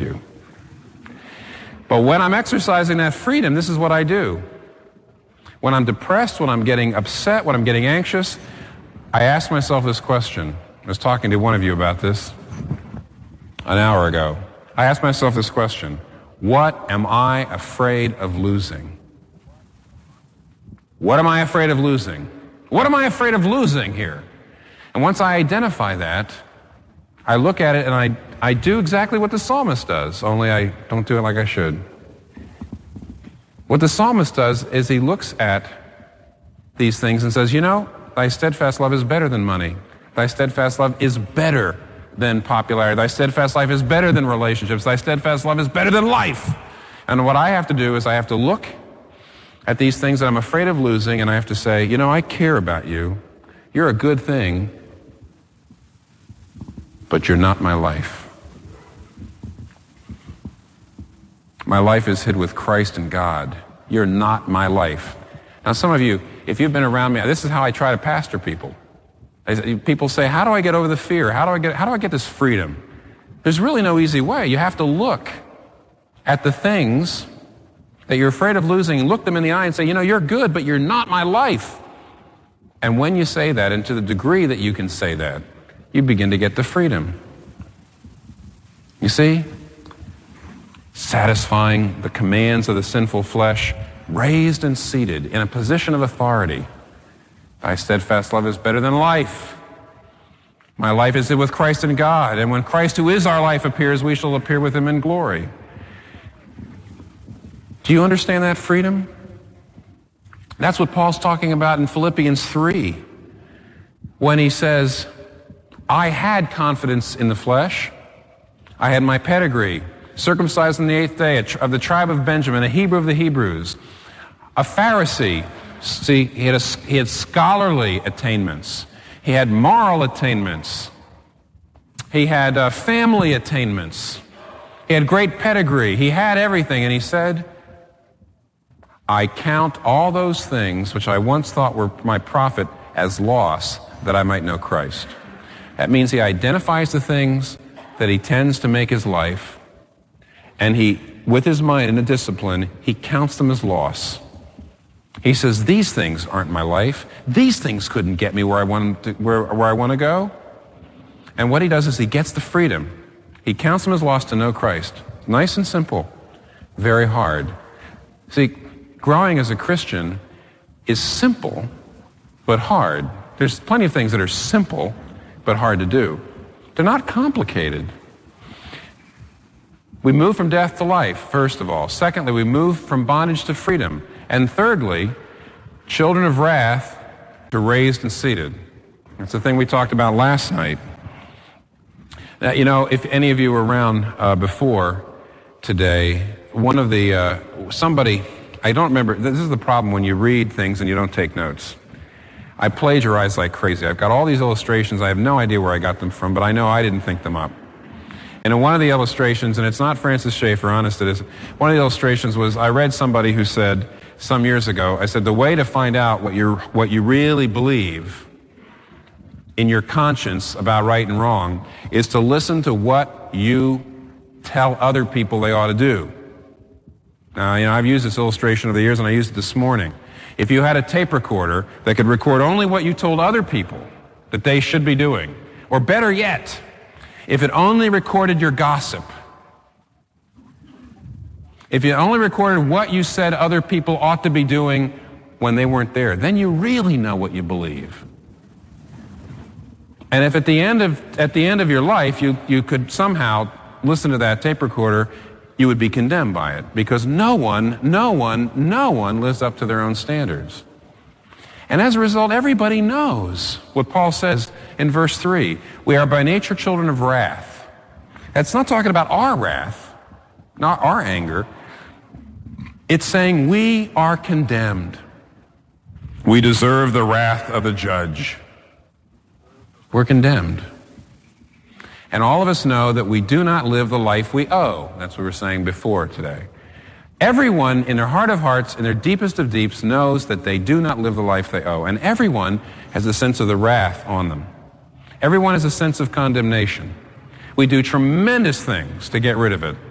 you. But when I'm exercising that freedom, this is what I do. When I'm depressed, when I'm getting upset, when I'm getting anxious, I ask myself this question. I was talking to one of you about this an hour ago. I asked myself this question. What am I afraid of losing? What am I afraid of losing? What am I afraid of losing here? And once I identify that, I look at it and I do exactly what the psalmist does, only I don't do it like I should. What the psalmist does is he looks at these things and says, you know, thy steadfast love is better than money. Thy steadfast love is better than popularity. Thy steadfast life is better than relationships. Thy steadfast love is better than life. And what I have to do is I have to look at these things that I'm afraid of losing, and I have to say, you know, I care about you. You're a good thing, but you're not my life. My life is hid with Christ and God. You're not my life. Now, some of you, if you've been around me, this is how I try to pastor people. People say, how do I get over the fear? How do I get this freedom? There's really no easy way. You have to look at the things that you're afraid of losing and look them in the eye and say, you know, you're good, but you're not my life. And when you say that, and to the degree that you can say that, you begin to get the freedom. You see? Satisfying the commands of the sinful flesh, raised and seated in a position of authority. Thy steadfast love is better than life. My life is hid with Christ and God, and when Christ, who is our life, appears, we shall appear with him in glory. Do you understand that freedom? That's what Paul's talking about in Philippians 3, when he says, I had confidence in the flesh. I had my pedigree, circumcised on the 8th day, of the tribe of Benjamin, a Hebrew of the Hebrews, a Pharisee. See, he had scholarly attainments. He had moral attainments. He had family attainments. He had great pedigree. He had everything. And he said, I count all those things which I once thought were my profit as loss, that I might know Christ. That means he identifies the things that he tends to make his life, and he, with his mind and a discipline, he counts them as loss. He says, these things aren't my life. These things couldn't get me where I want to go. And what he does is he gets the freedom. He counts them as loss to know Christ. Nice and simple. Very hard. See, growing as a Christian is simple, but hard. There's plenty of things that are simple, but hard to do. They're not complicated. We move from death to life, first of all. Secondly, we move from bondage to freedom. And thirdly, children of wrath to raised and seated. That's the thing we talked about last night. Now, you know, if any of you were around before today, one of the, somebody, I don't remember, this is the problem when you read things and you don't take notes. I plagiarize like crazy. I've got all these illustrations. I have no idea where I got them from, but I know I didn't think them up. And in one of the illustrations, and it's not Francis Schaeffer, honest it is, one of the illustrations was, I read somebody who said, some years ago, I said, the way to find out what you really believe in your conscience about right and wrong is to listen to what you tell other people they ought to do. Now, you know, I've used this illustration over the years, and I used it this morning. If you had a tape recorder that could record only what you told other people that they should be doing, or better yet, if it only recorded your gossip, if you only recorded what you said other people ought to be doing when they weren't there, then you really know what you believe. And if at the end of your life you could somehow listen to that tape recorder, you would be condemned by it, because no one lives up to their own standards. And as a result, everybody knows what Paul says in verse 3. We are by nature children of wrath. That's not talking about our wrath, not our anger. It's saying we are condemned. We deserve the wrath of the judge. We're condemned. And all of us know that we do not live the life we owe. That's what we were saying before today. Everyone in their heart of hearts, in their deepest of deeps, knows that they do not live the life they owe. And everyone has a sense of the wrath on them. Everyone has a sense of condemnation. We do tremendous things to get rid of it.